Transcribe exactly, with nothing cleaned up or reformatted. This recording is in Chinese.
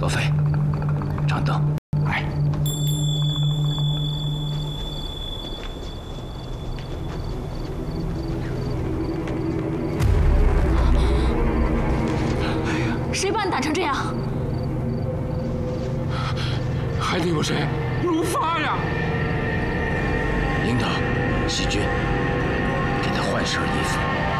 罗非，掌灯。哎。 哎呀，谁把你打成这样？ 还得有谁？如发呀！ 领导，细菌，给他换身衣服。